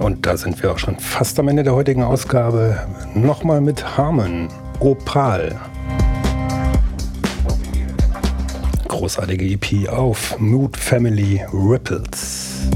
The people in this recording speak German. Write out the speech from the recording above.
Und da sind wir auch schon fast am Ende der heutigen Ausgabe. Nochmal mit Harmon, Opal. Großartige EP auf Mood Family Ripples.